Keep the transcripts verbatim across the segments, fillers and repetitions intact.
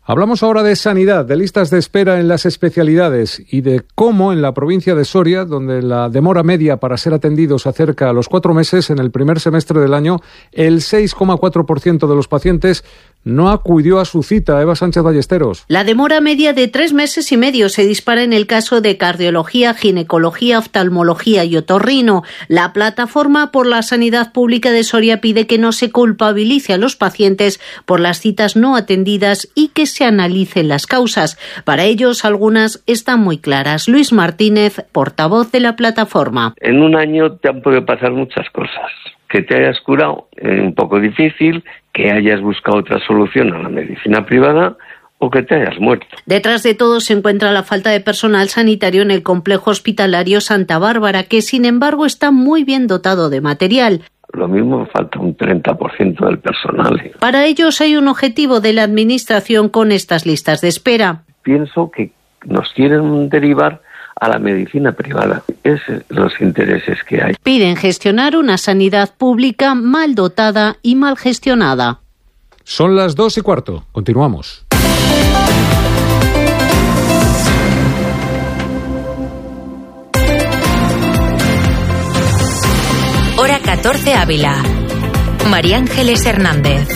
Hablamos ahora de sanidad, de listas de espera en las especialidades y de cómo en la provincia de Soria, donde la demora media para ser atendidos se acerca a los cuatro meses en el primer semestre del año, el seis coma cuatro por ciento de los pacientes no acudió a su cita. Eva Sánchez Ballesteros. La demora media de tres meses y medio se dispara en el caso de cardiología, ginecología, oftalmología y otorrino. La plataforma por la sanidad pública de Soria pide que no se culpabilice a los pacientes por las citas no atendidas y que se analicen las causas. Para ellos, algunas están muy claras. Luis Martínez, portavoz de la plataforma. En un año te han podido pasar muchas cosas. Que te hayas curado es un poco difícil, que hayas buscado otra solución a la medicina privada o que te hayas muerto. Detrás de todo se encuentra la falta de personal sanitario en el complejo hospitalario Santa Bárbara, que sin embargo está muy bien dotado de material. Lo mismo falta un treinta por ciento del personal. Para ellos hay un objetivo de la administración con estas listas de espera. Pienso que nos quieren derivar a la medicina privada. Esos son los intereses que hay. Piden gestionar una sanidad pública mal dotada y mal gestionada. Son las dos y cuarto. Continuamos. Hora catorce Ávila. María Ángeles Hernández.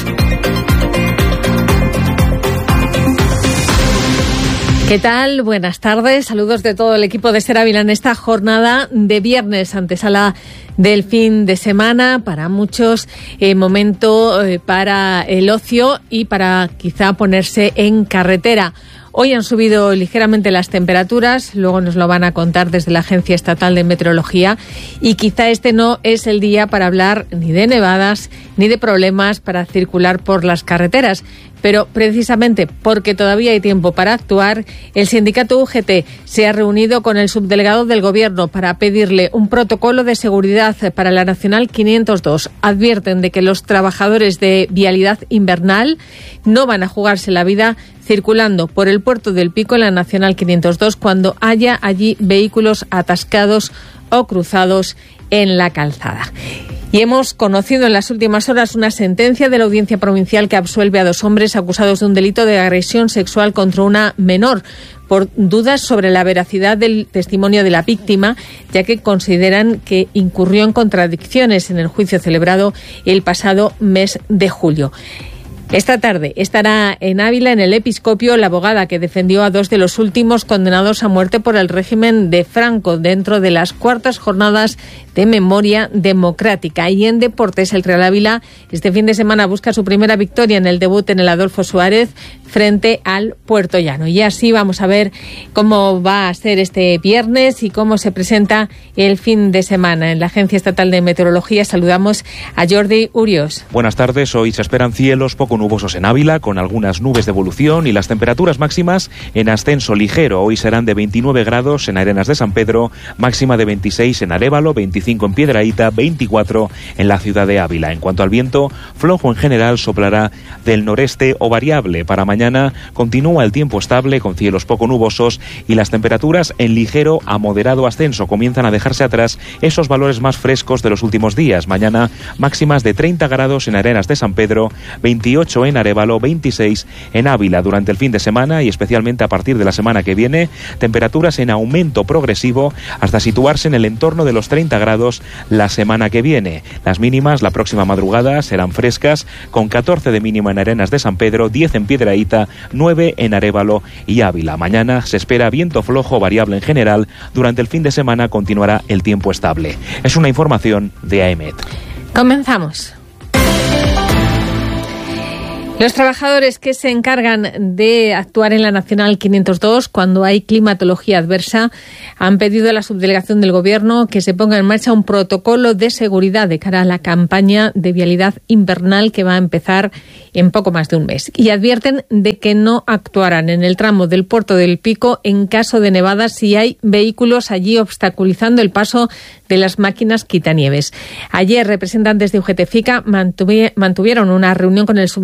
¿Qué tal? Buenas tardes. Saludos de todo el equipo de Ser Ávila en esta jornada de viernes, antesala del fin de semana. Para muchos, eh, momento eh, para el ocio y para quizá ponerse en carretera. Hoy han subido ligeramente las temperaturas, luego nos lo van a contar desde la Agencia Estatal de Meteorología, y quizá este no es el día para hablar ni de nevadas ni de problemas para circular por las carreteras. Pero precisamente porque todavía hay tiempo para actuar, el sindicato U G T se ha reunido con el subdelegado del Gobierno para pedirle un protocolo de seguridad para la Nacional quinientos dos. Advierten de que los trabajadores de vialidad invernal no van a jugarse la vida circulando por el puerto del Pico en la Nacional quinientos dos cuando haya allí vehículos atascados o cruzados en la calzada. Y hemos conocido en las últimas horas una sentencia de la Audiencia Provincial que absuelve a dos hombres acusados de un delito de agresión sexual contra una menor por dudas sobre la veracidad del testimonio de la víctima, ya que consideran que incurrió en contradicciones en el juicio celebrado el pasado mes de julio. Esta tarde estará en Ávila, en el Episcopio, la abogada que defendió a dos de los últimos condenados a muerte por el régimen de Franco dentro de las cuartas jornadas de memoria democrática. Y en deportes, el Real Ávila este fin de semana busca su primera victoria en el debut en el Adolfo Suárez frente al Puertollano. Y así vamos a ver cómo va a ser este viernes y cómo se presenta el fin de semana. En la Agencia Estatal de Meteorología saludamos a Jordi Urios. Buenas tardes. Hoy se esperan cielos poco nubosos en Ávila, con algunas nubes de evolución, y las temperaturas máximas en ascenso ligero. Hoy serán de veintinueve grados en Arenas de San Pedro, máxima de veintiséis en Arévalo, veinticinco en Piedrahíta, veinticuatro en la ciudad de Ávila. En cuanto al viento, flojo en general, soplará del noreste o variable. Para mañana continúa el tiempo estable, con cielos poco nubosos, y las temperaturas en ligero a moderado ascenso. Comienzan a dejarse atrás esos valores más frescos de los últimos días. Mañana máximas de treinta grados en Arenas de San Pedro, veintiocho en Arévalo, veintiséis en Ávila. Durante el fin de semana y especialmente a partir de la semana que viene, temperaturas en aumento progresivo hasta situarse en el entorno de los treinta grados la semana que viene. Las mínimas la próxima madrugada serán frescas, con catorce de mínima en Arenas de San Pedro, diez en Piedrahíta, nueve en Arévalo y Ávila. Mañana se espera viento flojo variable en general. Durante el fin de semana continuará el tiempo estable. Es una información de AEMET. Comenzamos. Los trabajadores que se encargan de actuar en la Nacional quinientos dos cuando hay climatología adversa han pedido a la subdelegación del Gobierno que se ponga en marcha un protocolo de seguridad de cara a la campaña de vialidad invernal que va a empezar en poco más de un mes. Y advierten de que no actuarán en el tramo del Puerto del Pico en caso de nevadas si hay vehículos allí obstaculizando el paso de las máquinas quitanieves. Ayer, representantes de U G T FICA mantuvieron una reunión con el subdelegado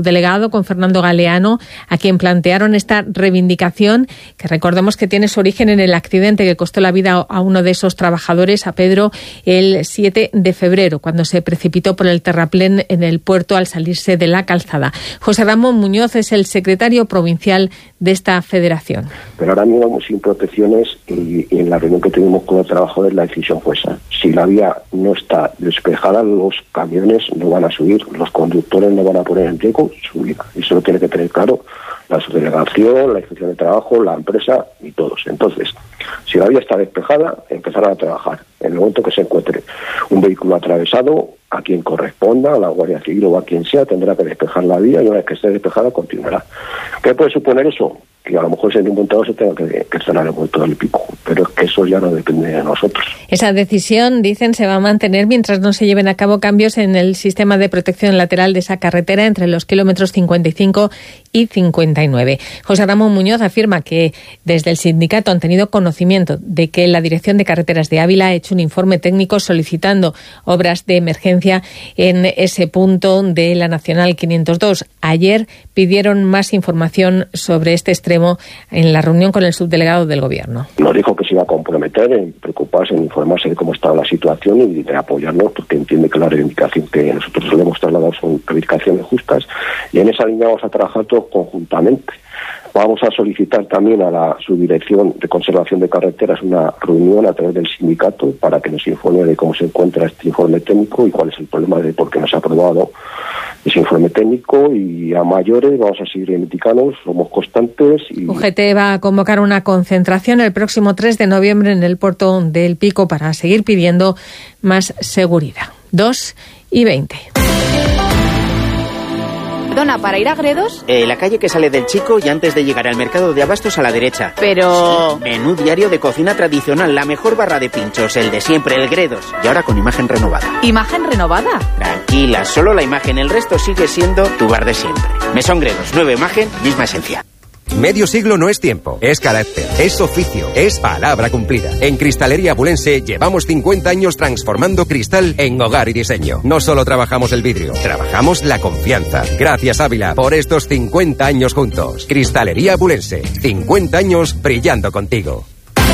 hablado con Fernando Galeano, a quien plantearon esta reivindicación, que recordemos que tiene su origen en el accidente que costó la vida a uno de esos trabajadores, a Pedro, el siete de febrero, cuando se precipitó por el terraplén en el puerto al salirse de la calzada. José Ramón Muñoz es el secretario provincial de esta federación. Pero ahora mismo vamos sin protecciones y, y en la reunión que tuvimos con los trabajadores la decisión fue esa. Si la vía no está despejada, los camiones no van a subir, los conductores no van a poner en riesgo su vida. Eso lo tiene que tener claro la subdelegación, la inspección de trabajo, la empresa y todos. Entonces, si la vía está despejada, empezarán a trabajar. En el momento que se encuentre un vehículo atravesado, a quien corresponda, a la Guardia Civil o a quien sea, tendrá que despejar la vía y una vez que esté despejada, continuará. ¿Qué puede suponer eso? Que a lo mejor en un momento dado se tenga que, que estar en el momento del pico, pero es que eso ya no depende de nosotros. Esa decisión, dicen, se va a mantener mientras no se lleven a cabo cambios en el sistema de protección lateral de esa carretera entre los kilómetros cincuenta y cinco y cincuenta y nueve. José Ramón Muñoz afirma que desde el sindicato han tenido conocimiento de que la Dirección de Carreteras de Ávila ha hecho un informe técnico solicitando obras de emergencia en ese punto de la Nacional quinientos dos. Ayer pidieron más información sobre este extremo en la reunión con el subdelegado del Gobierno. Nos dijo que se iba a comprometer en preocuparse, en informarse de cómo estaba la situación y de apoyarnos, porque entiende que la reivindicación que nosotros le hemos trasladado son reivindicaciones justas, y en esa línea vamos a trabajar todos conjuntamente. Vamos a solicitar también a la Subdirección de Conservación de Carreteras una reunión a través del sindicato para que nos informe de cómo se encuentra este informe técnico y cuál es el problema de por qué no se ha aprobado ese informe técnico, y a mayores vamos a seguir reivindicando, somos constantes. Y... U G T va a convocar una concentración el próximo tres de noviembre en el puerto del Pico para seguir pidiendo más seguridad. dos y veinte. Perdona, ¿para ir a Gredos? Eh, la calle que sale del Chico y antes de llegar al mercado de abastos a la derecha. Pero... Menú diario de cocina tradicional, la mejor barra de pinchos, el de siempre, el Gredos. Y ahora con imagen renovada. ¿Imagen renovada? Tranquila, solo la imagen, el resto sigue siendo tu bar de siempre. Mesón Gredos, nueva imagen, misma esencia. Medio siglo no es tiempo, es carácter, es oficio, es palabra cumplida. En Cristalería Abulense llevamos cincuenta años transformando cristal en hogar y diseño. No solo trabajamos el vidrio, trabajamos la confianza. Gracias, Ávila, por estos cincuenta años juntos. Cristalería Abulense, cincuenta años brillando contigo.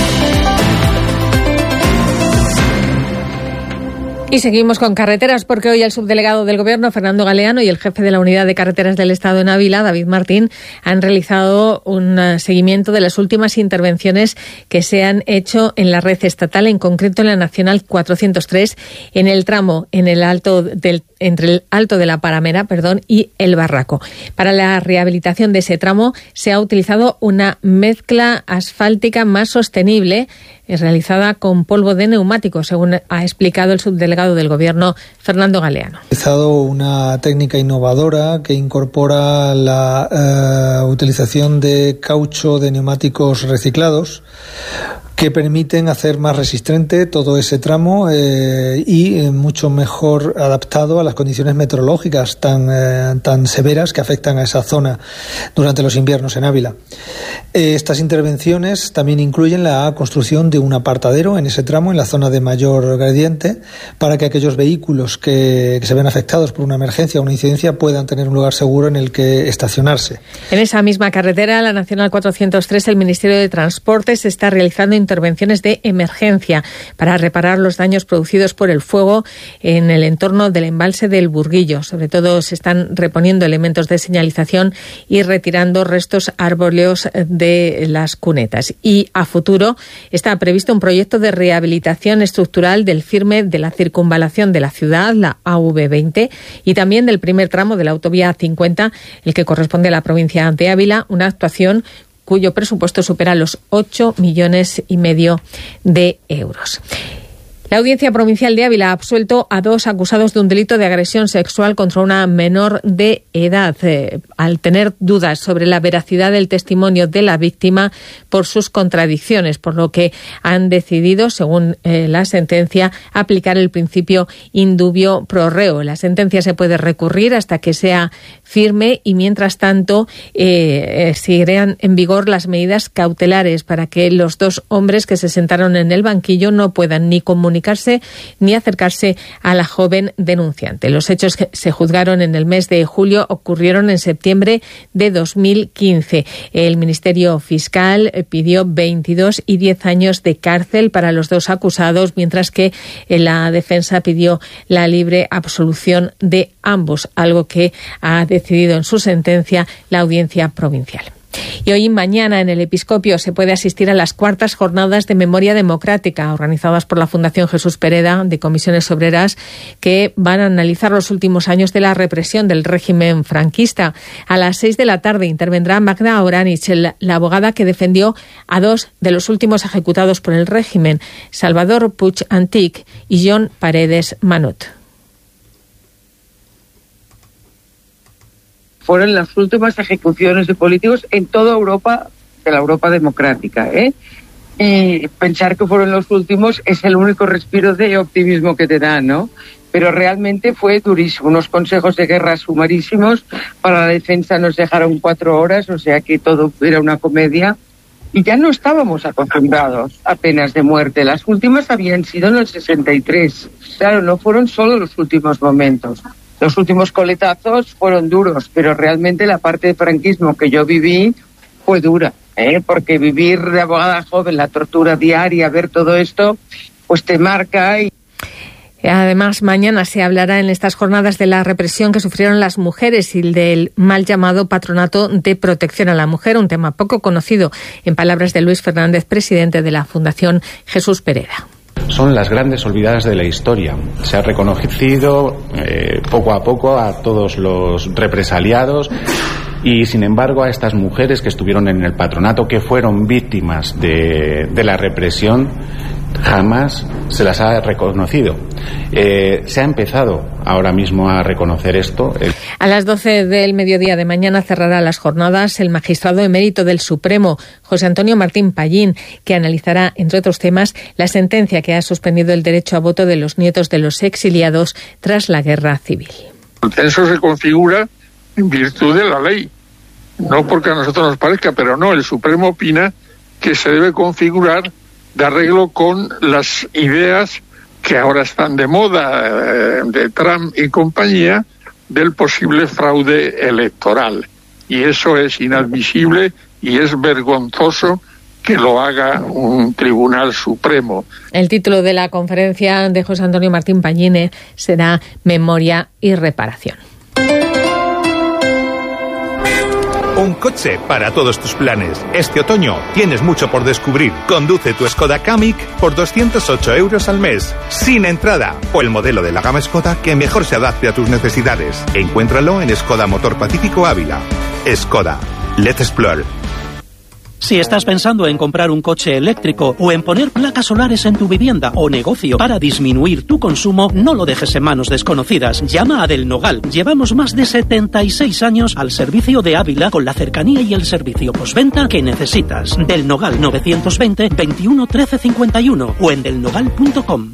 Y seguimos con carreteras, porque hoy el subdelegado del Gobierno, Fernando Galeano, y el jefe de la Unidad de Carreteras del Estado en Ávila, David Martín, han realizado un seguimiento de las últimas intervenciones que se han hecho en la red estatal, en concreto en la Nacional cuatrocientos tres, en el tramo en el alto del, entre el Alto de la Paramera perdón, y el Barraco. Para la rehabilitación de ese tramo se ha utilizado una mezcla asfáltica más sostenible, realizada con polvo de neumático, según ha explicado el subdelegado del Gobierno, Fernando Galeano. Ha utilizado una técnica innovadora que incorpora la eh, utilización de caucho de neumáticos reciclados, que permiten hacer más resistente todo ese tramo eh, y eh, mucho mejor adaptado a las condiciones meteorológicas tan, eh, tan severas que afectan a esa zona durante los inviernos en Ávila. Eh, estas intervenciones también incluyen la construcción de un apartadero en ese tramo, en la zona de mayor gradiente, para que aquellos vehículos que, que se ven afectados por una emergencia o una incidencia puedan tener un lugar seguro en el que estacionarse. En esa misma carretera, la Nacional cuatrocientos tres, el Ministerio de Transportes está realizando intervenciones de emergencia para reparar los daños producidos por el fuego en el entorno del embalse del Burguillo. Sobre todo se están reponiendo elementos de señalización y retirando restos arbóreos de las cunetas. Y a futuro está previsto un proyecto de rehabilitación estructural del firme de la circunvalación de la ciudad, la A V veinte, y también del primer tramo de la autovía cincuenta, el que corresponde a la provincia de Ávila, una actuación cuyo presupuesto supera los ocho millones y medio de euros. La Audiencia Provincial de Ávila ha absuelto a dos acusados de un delito de agresión sexual contra una menor de edad, eh, al tener dudas sobre la veracidad del testimonio de la víctima por sus contradicciones, por lo que han decidido, según eh, la sentencia, aplicar el principio indubio pro reo. La sentencia se puede recurrir hasta que sea firme y, mientras tanto, eh, eh, seguirán en vigor las medidas cautelares para que los dos hombres que se sentaron en el banquillo no puedan ni comunicar comunicarse ni acercarse a la joven denunciante. Los hechos que se juzgaron en el mes de julio ocurrieron en septiembre de dos mil quince. El Ministerio Fiscal pidió veintidós y diez años de cárcel para los dos acusados, mientras que la defensa pidió la libre absolución de ambos, algo que ha decidido en su sentencia la Audiencia Provincial. Y hoy y mañana en el Episcopio se puede asistir a las cuartas jornadas de memoria democrática organizadas por la Fundación Jesús Pereda de Comisiones Obreras, que van a analizar los últimos años de la represión del régimen franquista. A las seis de la tarde intervendrá Magda Oranich, la abogada que defendió a dos de los últimos ejecutados por el régimen, Salvador Puig Antich y John Paredes Manot. Fueron las últimas ejecuciones de políticos en toda Europa, de la Europa democrática, ¿eh? Y pensar que fueron los últimos es el único respiro de optimismo que te da, ¿no? Pero realmente fue durísimo, unos consejos de guerra sumarísimos, para la defensa nos dejaron cuatro horas, o sea que todo era una comedia, y ya no estábamos acostumbrados a penas de muerte. Las últimas habían sido en el sesenta y tres, claro, no fueron solo los últimos momentos. Los últimos coletazos fueron duros, pero realmente la parte de franquismo que yo viví fue dura, ¿eh? Porque vivir de abogada joven, la tortura diaria, ver todo esto, pues te marca. Y además, mañana se hablará en estas jornadas de la represión que sufrieron las mujeres y del mal llamado Patronato de Protección a la Mujer, un tema poco conocido, en palabras de Luis Fernández, presidente de la Fundación Jesús Pereda. Son las grandes olvidadas de la historia. Se ha reconocido eh, poco a poco a todos los represaliados y, sin embargo, a estas mujeres que estuvieron en el patronato, que fueron víctimas de, de la represión, jamás se las ha reconocido. Eh, se ha empezado ahora mismo a reconocer esto. A las doce del mediodía de mañana cerrará las jornadas el magistrado emérito del Supremo, José Antonio Martín Pallín, que analizará, entre otros temas, la sentencia que ha suspendido el derecho a voto de los nietos de los exiliados tras la guerra civil. El censo se configura en virtud de la ley, no porque a nosotros nos parezca, pero no, el Supremo opina que se debe configurar de arreglo con las ideas que ahora están de moda, eh, de Trump y compañía, del posible fraude electoral. Y eso es inadmisible y es vergonzoso que lo haga un tribunal supremo. El título de la conferencia de José Antonio Martín Pallín será Memoria y Reparación. Un coche para todos tus planes. Este otoño tienes mucho por descubrir. Conduce tu Skoda Kamiq por doscientos ocho euros al mes, sin entrada, o el modelo de la gama Skoda que mejor se adapte a tus necesidades. Encuéntralo en Skoda Motor Pacífico Ávila. Skoda. Let's explore. Si estás pensando en comprar un coche eléctrico o en poner placas solares en tu vivienda o negocio para disminuir tu consumo, no lo dejes en manos desconocidas. Llama a Del Nogal. Llevamos más de setenta y seis años al servicio de Ávila con la cercanía y el servicio postventa que necesitas. Del Nogal novecientos veinte, veintiuno, trece cincuenta y uno o en del nogal punto com.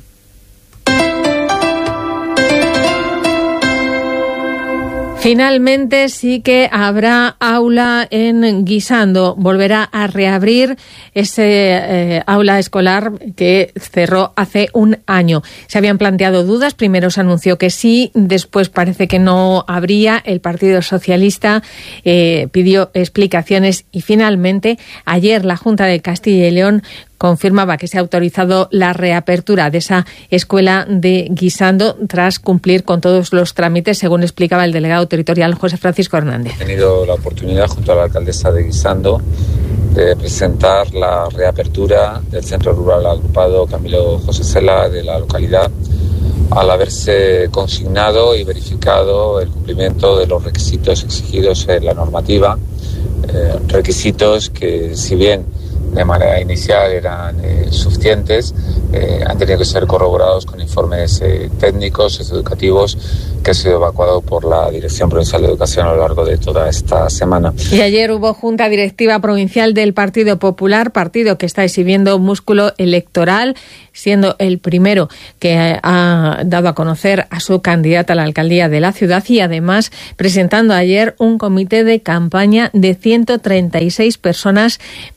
Finalmente sí que habrá aula en Guisando. Volverá a reabrir ese eh, aula escolar que cerró hace un año. Se habían planteado dudas. Primero se anunció que sí, después parece que no habría. El Partido Socialista eh, pidió explicaciones y finalmente ayer la Junta de Castilla y León confirmaba que se ha autorizado la reapertura de esa escuela de Guisando tras cumplir con todos los trámites, según explicaba el delegado territorial José Francisco Hernández. He tenido la oportunidad, junto a la alcaldesa de Guisando, de presentar la reapertura del centro rural agrupado Camilo José Cela de la localidad, al haberse consignado y verificado el cumplimiento de los requisitos exigidos en la normativa, eh, requisitos que, si bien de manera inicial eran eh, suficientes, eh, han tenido que ser corroborados con informes eh, técnicos, educativos, que ha sido evacuado por la Dirección Provincial de Educación a lo largo de toda esta semana. Y ayer hubo Junta Directiva Provincial del Partido Popular, partido que está exhibiendo músculo electoral, siendo el primero que ha dado a conocer a su candidata a la alcaldía de la ciudad y además presentando ayer un comité de campaña de ciento treinta y seis personas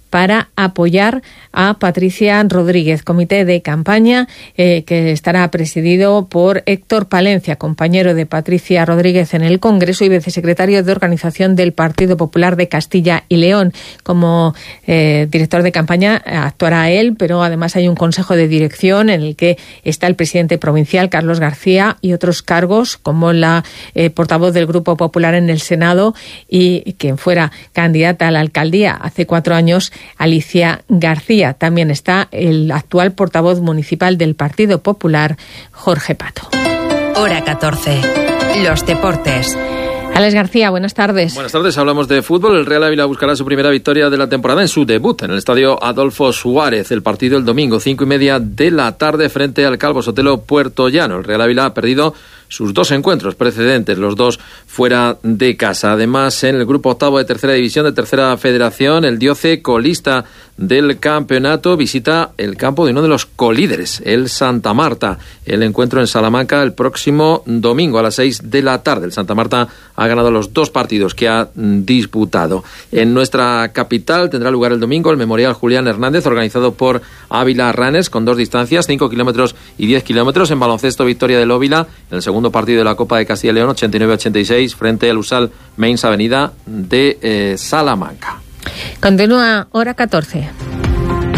para apoyar a Patricia Rodríguez. Comité de campaña eh, que estará presidido por Héctor Palencia, compañero de Patricia Rodríguez en el Congreso y vicesecretario de Organización del Partido Popular de Castilla y León. Como eh, director de campaña actuará él, pero además hay un consejo de dirección en el que está el presidente provincial, Carlos García, y otros cargos como la eh, portavoz del Grupo Popular en el Senado y quien fuera candidata a la alcaldía hace cuatro años, Alicia García. También está el actual portavoz municipal del Partido Popular, Jorge Pato. Hora catorce. Los deportes. Alex García, buenas tardes. Buenas tardes, hablamos de fútbol. El Real Ávila buscará su primera victoria de la temporada en su debut en el estadio Adolfo Suárez. El partido el domingo, cinco y media de la tarde, frente al Calvo Sotelo Puertollano. El Real Ávila ha perdido sus dos encuentros precedentes, los dos fuera de casa. Además, en el grupo octavo de tercera división de tercera federación, el Dioce, colista del campeonato, visita el campo de uno de los colíderes, el Santa Marta. El encuentro en Salamanca el próximo domingo a las seis de la tarde. El Santa Marta ha ganado los dos partidos que ha disputado. En nuestra capital tendrá lugar el domingo el Memorial Julián Hernández, organizado por Ávila Runners, con dos distancias, cinco kilómetros y diez kilómetros. En baloncesto, victoria del Ávila en el segundo partido de la Copa de Castilla y León, ochenta y nueve a ochenta y seis, frente al Usal Mains Avenida de eh, Salamanca. Continúa Hora catorce.